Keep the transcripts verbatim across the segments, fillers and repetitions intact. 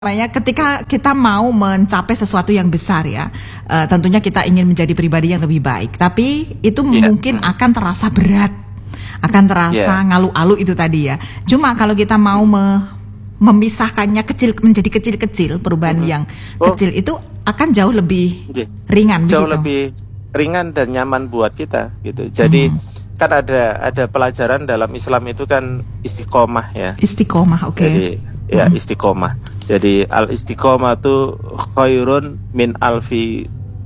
namanya ketika kita mau mencapai sesuatu yang besar ya, uh, tentunya kita ingin menjadi pribadi yang lebih baik. Tapi itu yeah. mungkin akan terasa berat, akan terasa yeah. ngalu-alu itu tadi ya. Cuma kalau kita mau me- memisahkannya kecil menjadi kecil-kecil, perubahan mm-hmm. yang oh. kecil itu akan jauh lebih yeah. ringan. Jauh begitu. lebih ringan dan nyaman buat kita gitu. Jadi mm. kan ada ada pelajaran dalam Islam itu kan istiqomah ya. Istiqomah, oke. Okay. Jadi ya mm. istiqomah. Jadi al istiqomah itu khairun min alfi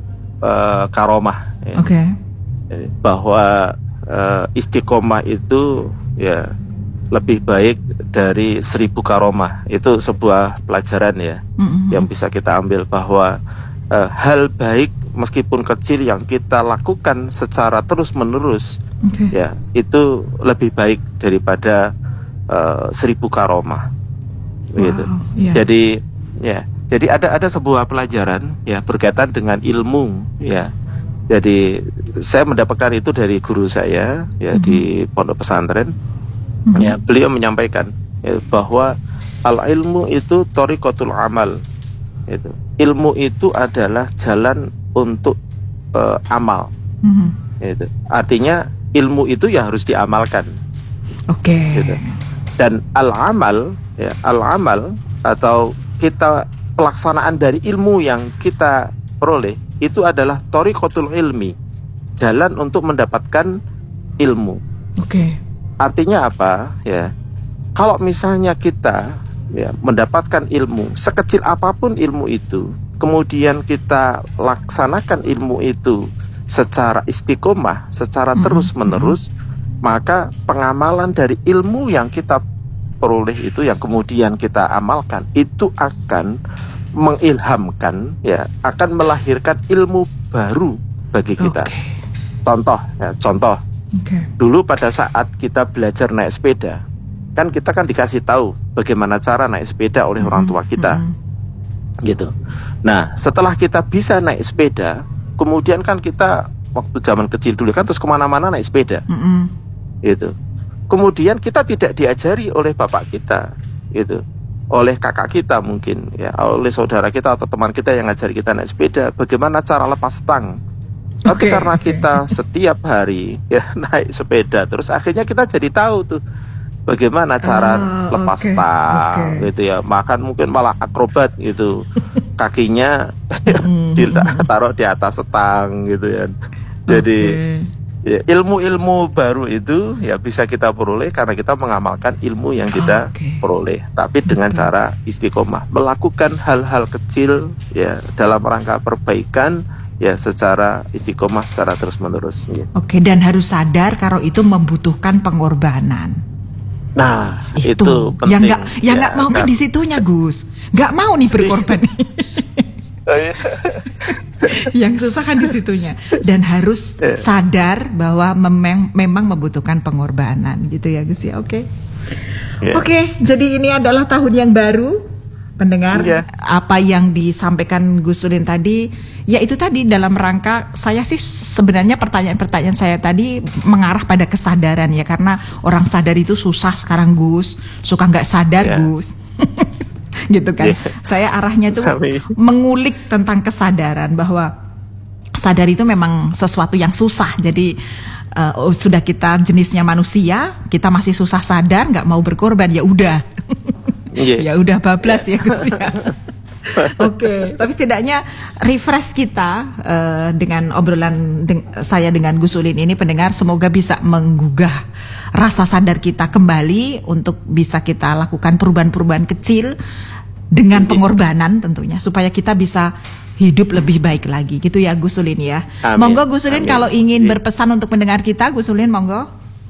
uh, karomah. Ya. Oke. Okay. Bahwa uh, istiqomah itu ya lebih baik dari seribu karomah. Itu sebuah pelajaran ya mm-hmm. yang bisa kita ambil bahwa uh, hal baik meskipun kecil yang kita lakukan secara terus menerus okay. ya itu lebih baik daripada uh, seribu karomah. Gitu. Wow, yeah. Jadi ya, jadi ada ada sebuah pelajaran ya berkaitan dengan ilmu ya. Jadi saya mendapatkan itu dari guru saya ya mm-hmm. di pondok pesantren. Mm-hmm. Ya, beliau menyampaikan ya, bahwa al ilmu itu thariqatul amal. Itu. Ilmu itu adalah jalan untuk uh, amal. Mm-hmm. Itu. Artinya ilmu itu ya harus diamalkan. Oke. Okay. Gitu. Dan al-amal ya, al-amal atau kita pelaksanaan dari ilmu yang kita peroleh itu adalah thariqatul ilmi, jalan untuk mendapatkan ilmu. Oke. Okay. Artinya apa ya? Kalau misalnya kita ya mendapatkan ilmu sekecil apapun ilmu itu, kemudian kita laksanakan ilmu itu secara istiqomah, secara mm-hmm. terus-menerus, maka pengamalan dari ilmu yang kita peroleh itu yang kemudian kita amalkan itu akan mengilhamkan ya, akan melahirkan ilmu baru bagi kita. Okay. Contoh ya, contoh. Okay. Dulu pada saat kita belajar naik sepeda, kan kita kan dikasih tahu bagaimana cara naik sepeda oleh mm-hmm. orang tua kita. Mm-hmm. Gitu. Nah, setelah kita bisa naik sepeda, kemudian kan kita waktu zaman kecil dulu kan terus kemana-mana naik sepeda. Mm-hmm. Gitu. Kemudian kita tidak diajari oleh bapak kita, gitu, oleh kakak kita mungkin, ya, oleh saudara kita atau teman kita yang ngajari kita naik sepeda, bagaimana cara lepas stang. Okay, Tapi karena okay. kita setiap hari ya naik sepeda, terus akhirnya kita jadi tahu tuh bagaimana cara uh, lepas okay, stang, okay. gitu ya. Makan mungkin malah akrobat gitu, kakinya ditaruh di atas stang gitu ya. Jadi okay. ya, ilmu-ilmu baru itu ya bisa kita peroleh karena kita mengamalkan ilmu yang kita oh, okay. peroleh, tapi dengan okay. cara istiqomah, melakukan hal-hal kecil ya dalam rangka perbaikan ya secara istiqomah, secara terus-menerus. Ya. Oke, okay, dan harus sadar kalau itu membutuhkan pengorbanan. Nah, itu, itu penting. Yang nggak, yang nggak ya, mau kan di situnya, Gus. Nggak mau nih berkorban. Yang susah kan di situnya, dan harus yeah. sadar bahwa memang memang membutuhkan pengorbanan gitu ya Gus ya. Oke. Okay. Yeah. Oke, okay, jadi ini adalah tahun yang baru, pendengar. Yeah. Apa yang disampaikan Gus Ulin tadi, ya itu tadi dalam rangka saya sih sebenarnya pertanyaan-pertanyaan saya tadi mengarah pada kesadaran ya, karena orang sadar itu susah sekarang Gus, suka nggak sadar yeah. Gus. Gitu kan. Yeah. Saya arahnya tuh Sami. mengulik tentang kesadaran bahwa sadar itu memang sesuatu yang susah. Jadi uh, oh, sudah kita jenisnya manusia, kita masih susah sadar, nggak mau berkorban, ya udah. Yeah. Ya udah bablas yeah. ya Gus ya. Oke, okay. Tapi setidaknya refresh kita uh, dengan obrolan deng- saya dengan Gus Ulin ini, pendengar, semoga bisa menggugah rasa sadar kita kembali untuk bisa kita lakukan perubahan-perubahan kecil dengan pengorbanan tentunya, supaya kita bisa hidup lebih baik lagi gitu ya Gus Ulin ya. Amin. Monggo Gus Ulin, kalau ingin berpesan untuk pendengar kita, Gus Ulin monggo.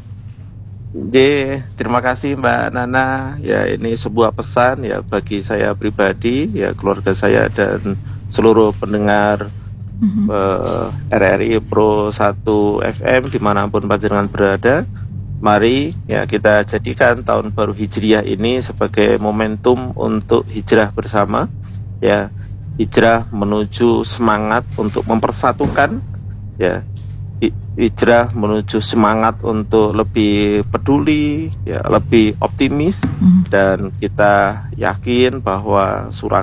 J, terima kasih Mbak Nana. Ya, ini sebuah pesan ya bagi saya pribadi, ya keluarga saya dan seluruh pendengar mm-hmm. uh, R R I Pro satu F M dimanapun panjenengan berada. Mari ya kita jadikan tahun baru Hijriah ini sebagai momentum untuk hijrah bersama, ya hijrah menuju semangat untuk mempersatukan ya hijrah menuju semangat untuk lebih peduli, ya, lebih optimis, Mm. dan kita yakin bahwa Surakarta